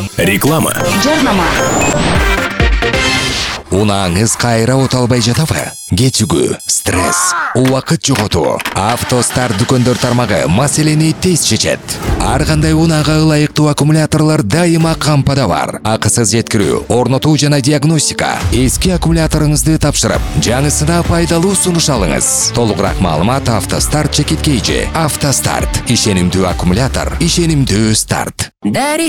Реклама. Жарнама. Унаңыз кайра оталбай жатабы? Кетүгү, стресс, убакыт жоготуу. Автостар дүкөндөр тармагы маселени тез чечет. Ар кандай унага ылайыктуу аккумуляторлор дайыма кампада бар. Акысыз жеткирүү, орнотуу жана диагностика. Эски аккумуляторуңузду тапшырып, жаңысына пайдалуу сунуш алыңыз. Толугураак маалымат Автостарт чекиткейчи. Автостарт. Ишенимдүү аккумулятор, ишенимдүү старт.